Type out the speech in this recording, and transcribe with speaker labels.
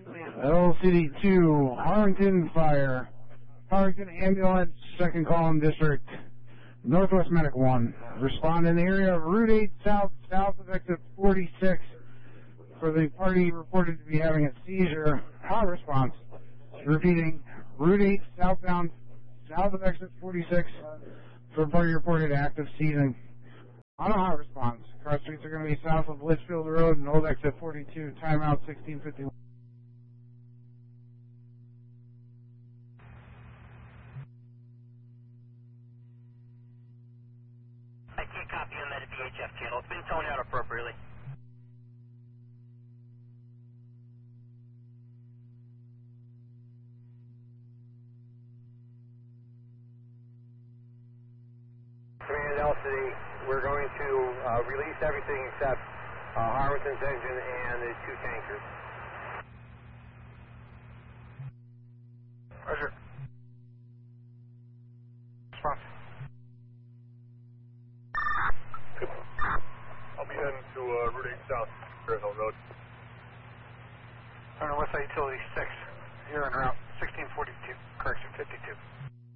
Speaker 1: LCD2, Harrington Fire, Harrington Ambulance, second column district, Northwest Medic 1. Respond in the area of Route 8 south of exit 46 for the party reported to be having a seizure. Hot response. Repeating, Route 8 southbound, south of exit 46 for a party reported active seizing. On a hot response, cross streets are going to be south of Litchfield Road and old exit 42, timeout 1651.
Speaker 2: I can't copy him at a VHF channel. It's been toned out appropriately.
Speaker 3: Command LCD, we're going to release everything except Harrington's engine and the 2 tankers.
Speaker 4: Roger. Response.
Speaker 5: I'll be heading to Route 8 South, Fairhill Road.
Speaker 4: On Westside Utility 6, here en route, 1642, correction 52.